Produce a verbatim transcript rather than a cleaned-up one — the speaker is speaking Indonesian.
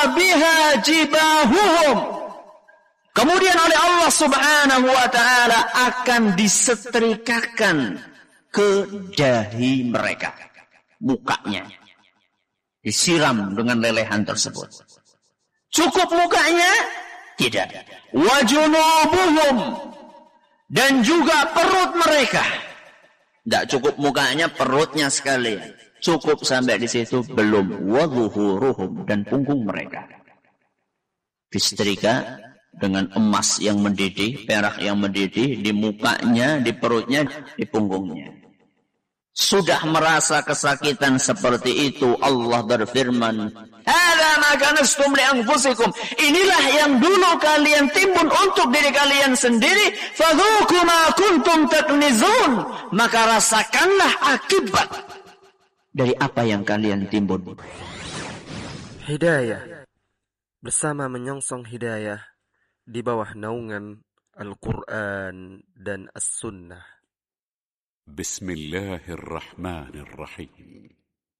biha jibahuhum. Kemudian oleh Allah Subhanahu wa taala akan disetrikakan ke dahi mereka, mukanya disiram dengan lelehan tersebut. Cukup mukanya? Tidak. Wa junubuhum, dan juga perut mereka. Tidak cukup mukanya, perutnya sekalian. Cukup sampai di situ belum. Wa zuhuruhum, dan punggung mereka disetrika dengan emas yang mendidih, perak yang mendidih di mukanya, di perutnya, di punggungnya. Sudah merasa kesakitan seperti itu, Allah berfirman, "Hadza ma kanastum li anfusikum." Inilah yang dulu kalian timbun untuk diri kalian sendiri, fadzuqu ma kuntum taknizun. Maka rasakanlah akibat dari apa yang kalian timbun. Hidayah bersama menyongsong hidayah di bawah naungan Al-Quran dan As-Sunnah. بسم الله الرحمن الرحيم